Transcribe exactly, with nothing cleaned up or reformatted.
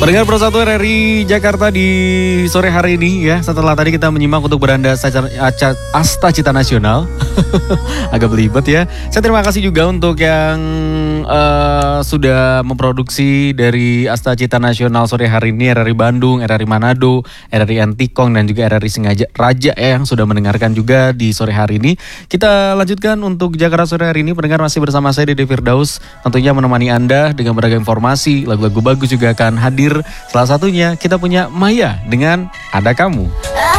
Pendengar Persatu R R I Jakarta di sore hari ini ya, setelah tadi kita menyimak untuk beranda Asta Cita Nasional. Agak belibet ya. Saya terima kasih juga untuk yang uh, sudah memproduksi dari Asta Cita Nasional sore hari ini, R R I Bandung, R R I Manado, R R I Antikong, dan juga R R I Sengaja Raja ya, yang sudah mendengarkan juga di sore hari ini. Kita lanjutkan untuk Jakarta sore hari ini. Pendengar masih bersama saya Dede Firdaus, tentunya menemani Anda dengan beragam informasi. Lagu-lagu bagus juga akan hadir. Salah satunya kita punya Maya dengan Ada Kamu.